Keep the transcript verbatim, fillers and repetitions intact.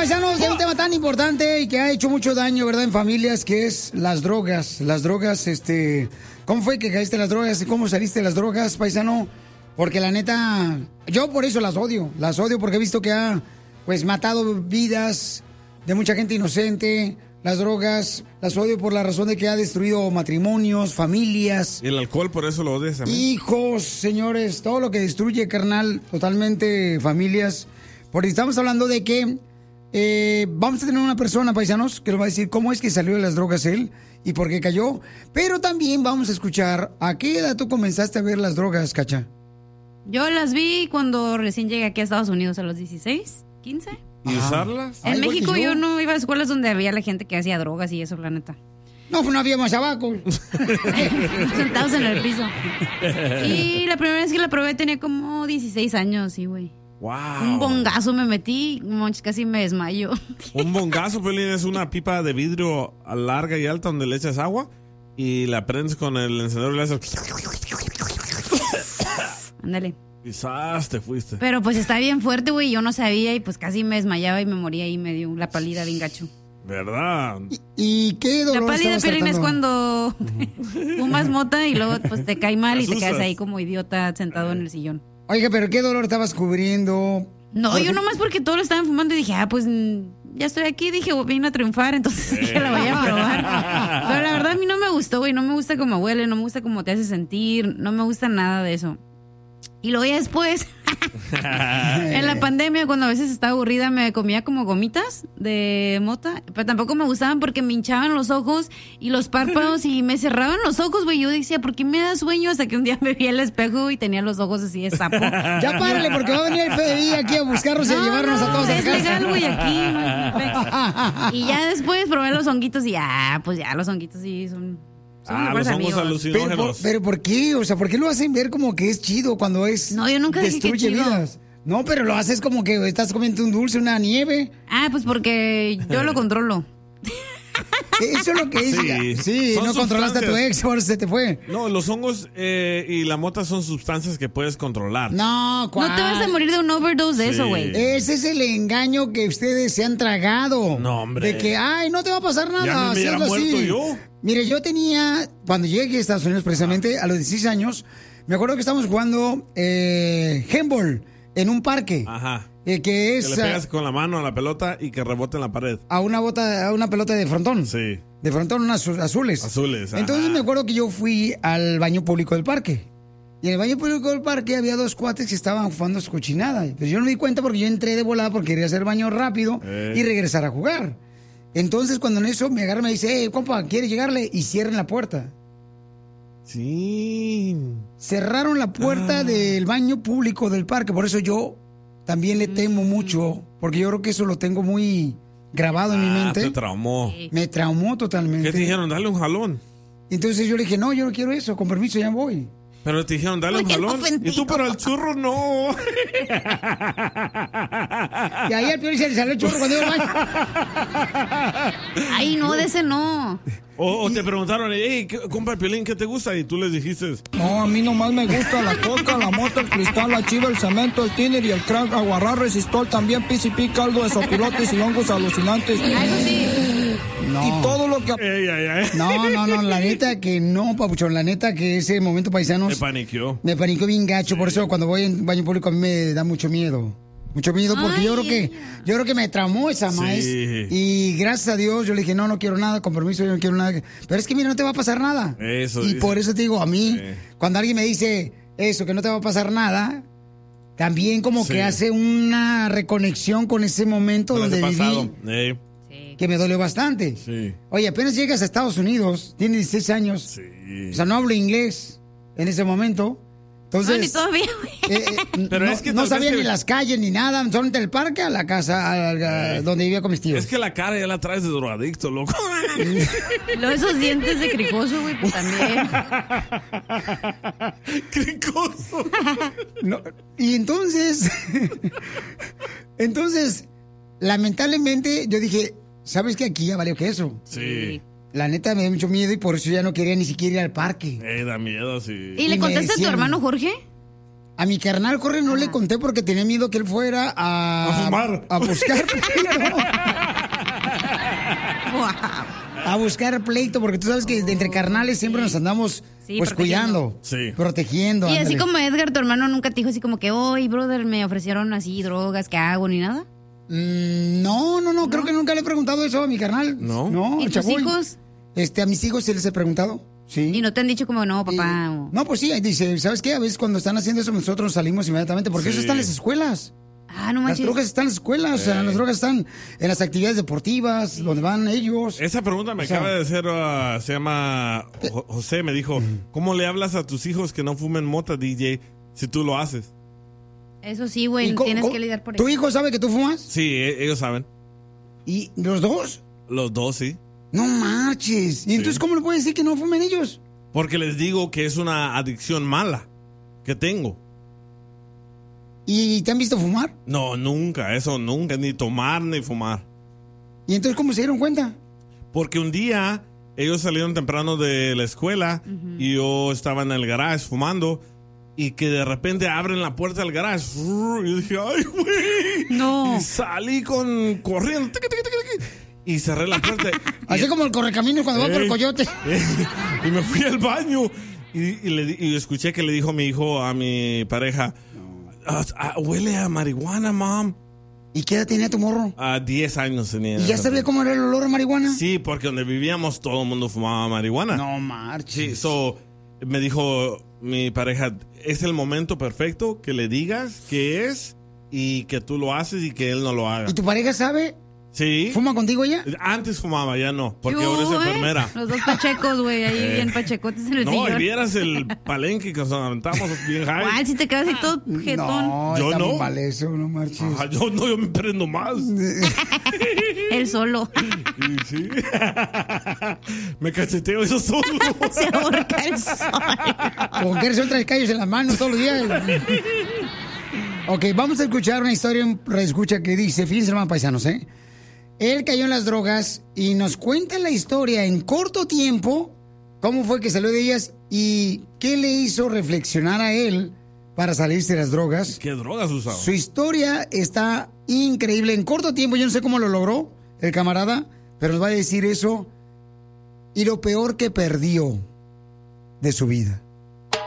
paisanos, de un tema tan importante y que ha hecho mucho daño, ¿verdad? En familias, que es las drogas. Las drogas, este... ¿Cómo fue que caíste en las drogas? ¿Cómo saliste de las drogas, paisano? Porque la neta, yo por eso las odio. Las odio porque he visto que ha, pues, matado vidas de mucha gente inocente. Las drogas, las odio por la razón de que ha destruido matrimonios, familias. ¿Y el alcohol por eso lo odias también? Hijos, señores, todo lo que destruye, carnal, totalmente familias. Porque estamos hablando de que eh, vamos a tener una persona, paisanos, que nos va a decir cómo es que salió de las drogas él y por qué cayó. Pero también vamos a escuchar a qué edad tú comenzaste a ver las drogas, Cacha. Yo las vi cuando recién llegué aquí a Estados Unidos a los dieciséis, quince. ¿Y usarlas? En Ay, México yo. yo no iba a escuelas donde había la gente que hacía drogas y eso, la neta. No, pues no había más abajo. Sentados en el piso. Y la primera vez que la probé tenía como dieciséis años, sí, güey. Wow. Un bongazo me metí, monch, casi me desmayo. Un bongazo, Pelín, es una pipa de vidrio larga y alta donde le echas agua y la prendes con el encendedor y le haces... Ándale. Quizás te fuiste. Pero pues está bien fuerte, güey, yo no sabía y pues casi me desmayaba y me moría y me dio la pálida bien gacho. ¿Verdad? ¿Y qué dolor La pálida, estabas Pelín, es tratando? cuando fumas mota y luego pues te cae mal y te Asustas. quedas ahí como idiota sentado en el sillón. Oiga, pero ¿qué dolor estabas cubriendo? No, Porque- yo nomás porque todos lo estaban fumando y dije, ah, pues mm, ya estoy aquí, dije, vine a triunfar, entonces dije, la voy a probar. Pero la verdad a mí no me gustó, güey, no me gusta cómo huele, no me gusta cómo te hace sentir, no me gusta nada de eso. Y luego ya después, en la pandemia, cuando a veces estaba aburrida, me comía como gomitas de mota, pero tampoco me gustaban porque me hinchaban los ojos y los párpados y me cerraban los ojos, güey. Yo decía, ¿por qué me da sueño? Hasta que un día me vi al espejo y tenía los ojos así de sapo. Ya párale, porque va a venir el F B I aquí a buscarnos y a llevarnos a todos a es casa. legal, güey, aquí. No, y ya después probé los honguitos y ya, pues ya los honguitos sí son... son Ah, mejores los hongos amigos. Pero, por- alucinógenos. pero ¿por qué? O sea, ¿por qué lo hacen ver como que es chido cuando es... No, yo nunca dije que destruye chido. vidas? No, pero lo haces como que estás comiendo un dulce, una nieve. Ah, pues porque yo lo controlo. Eso es lo que es. Sí. Sí, Son no controlaste a tu sustancias. ex, ahora se te fue. No, los hongos eh, y la mota son sustancias que puedes controlar. No, ¿cuál? No te vas a morir de un overdose de Sí. eso, güey. Ese es el engaño que ustedes se han tragado. No, hombre. De que, ay, no te va a pasar nada. Ya me hubiera hazlo así. muerto yo. Mire, yo tenía, cuando llegué aquí a Estados Unidos, precisamente, a los dieciséis años, me acuerdo que estábamos jugando eh, handball en un parque. Ajá. eh, que es Que le ah, pegas con la mano a la pelota y que rebote en la pared. a una bota, a una pelota de frontón. Sí. De frontón, unas azu- azules. Azules, ajá. Entonces me acuerdo que yo fui al baño público del parque. Y en el baño público del parque había dos cuates que estaban jugando su cochinada. Pero yo no me di cuenta porque yo entré de volada porque quería hacer baño rápido Eh. y regresar a jugar. Entonces cuando en eso me agarra y me dice, hey, compa, ¿quieres llegarle? Y cierren la puerta. Sí. Cerraron la puerta Ah. del baño público del parque. Por eso yo también le temo mucho. Porque yo creo que eso lo tengo muy grabado en mi Ah, mente. te traumó. Me traumó totalmente. ¿Qué te dijeron? Dale un jalón. Entonces yo le dije, no, yo no quiero eso, con permiso, ya voy. Pero te dijeron, dale un Oye, jalón. ofendido. Y tú, pero el churro no. Y ahí al Piolín se le salió el churro cuando iba al baño. Ay, no, de ese no. O, o te preguntaron, hey, ¿qué- compa Piolín, ¿qué te gusta? Y tú les dijiste, No, a mí nomás me gusta la coca, la mota, el cristal, la chiva, el cemento, el tiner y el crack, aguarrás, resistol, también P C P, caldo de sopilotes y hongos alucinantes. Ah, eso sí. No. Y todo lo que... ey, ay, ay. No, no, no, la neta que no, papuchón, la neta que ese momento, paisanos, Me paniqueó. me paniquó bien gacho, por eso cuando voy en baño público a mí me da mucho miedo. Mucho miedo porque Ay, yo creo que yo creo que me traumó esa Sí. maíz. Y gracias a Dios yo le dije, no, no quiero nada, con permiso, yo no quiero nada. Pero es que mira, no te va a pasar nada. Eso y dice. por eso te digo, a mí, Sí. cuando alguien me dice eso, que no te va a pasar nada, también como Sí. que hace una reconexión con ese momento Con ese donde pasado. viví, Ey, Sí. que me dolió bastante. sí. Oye, apenas llegas a Estados Unidos, tienes dieciséis años, Sí. o sea, no hablo inglés en ese momento. Entonces, No, ni todavía, güey. eh, eh, Pero no, es que no tal sabía vez ni que- las calles ni nada, solamente el parque a la casa al- a- donde vivía con mis tíos. Es que la cara ya la traes de drogadicto, loco. Luego esos dientes de cricoso, güey, pues también. Cricoso. No, y entonces, entonces, lamentablemente yo dije, ¿sabes qué? Aquí ya valió queso. Sí. La neta me dio mucho miedo y por eso ya no quería ni siquiera ir al parque. Ey, da miedo, sí. ¿Y le me contaste a tu decían- hermano Jorge? A mi carnal Jorge no le conté porque tenía miedo que él fuera a... A fumar. A buscar pleito. A buscar pleito, porque tú sabes que entre carnales siempre nos andamos Sí, pues protegiendo. cuidando, Sí. protegiendo. Y así ándale. como Edgar, tu hermano, nunca te dijo así como que, oye, brother, me ofrecieron así drogas, ¿qué hago? Ni nada. Mm, no, no, no, creo que nunca le he preguntado eso a mi carnal. No. No, ¿Y tus chaboy. hijos? Este, a mis hijos sí les he preguntado. Sí. Y no te han dicho como, no, papá. o- No, pues sí, dice, ¿sabes qué? A veces cuando están haciendo eso nosotros salimos inmediatamente, porque Sí. eso está en las escuelas. Ah, no Las manches. drogas están en las escuelas, o sea, las drogas están en las actividades deportivas, donde van ellos. Esa pregunta me O sea- acaba de hacer, uh, se llama Jo- José, me dijo, ¿cómo le hablas a tus hijos que no fumen mota, D J, si tú lo haces? Eso sí, ¿Y güey, co- tienes co- que lidiar por ¿Tu eso. hijo sabe que tú fumas? Sí, e- ellos saben. ¿Y los dos? Los dos, sí. No marches. ¿Y entonces cómo le puedes decir que no fumen ellos? Porque les digo que es una adicción mala que tengo. ¿Y te han visto fumar? No, nunca, eso nunca, ni tomar ni fumar. ¿Y entonces cómo se dieron cuenta? Porque un día ellos salieron temprano de la escuela y yo estaba en el garage fumando y que de repente abren la puerta del garage. Y yo dije, ¡ay, güey! No. Y salí con corriendo. tiqui, tiqui, tiqui, tiqui, y cerré la puerta. Así como el correcaminos cuando va por el Ey. coyote. Y me fui al baño y, y le di- y escuché que le dijo mi hijo a mi pareja, "Ah, ah, huele a marihuana, mom. ¿Y qué edad tenía tu morro? A diez años tenía. ¿Y ya sabía cómo era el olor a marihuana? Sí, porque donde vivíamos todo el mundo fumaba marihuana. No marches. Sí, so, me dijo mi pareja, es el momento perfecto que le digas que es y que tú lo haces y que él no lo haga. ¿Y tu pareja sabe? Sí. ¿Fuma contigo ella? Antes fumaba, ya no, porque Yo, ahora es eh, enfermera. Los dos pachecos, güey, ahí Eh. bien pachecotes en el No, y sillón. vieras el palenque que nos aventamos bien high. ¿Cuál? Si te quedas ahí todo jetón. No, Yo está no. muy mal eso, no marches. Ajá, yo no, yo me prendo más. Él solo. Y sí. Me cacheteo yo solo. Se ahorca el sol. Con que son tres callos en las manos todos los días. Ok, vamos a escuchar una historia, un reescucha que dice, fíjense hermano paisanos, ¿eh? Él cayó en las drogas y nos cuenta la historia en corto tiempo, cómo fue que salió de ellas y qué le hizo reflexionar a él para salirse de las drogas. ¿Qué drogas usaba? Su historia está increíble. En corto tiempo, yo no sé cómo lo logró el camarada, pero nos va a decir eso y lo peor que perdió de su vida.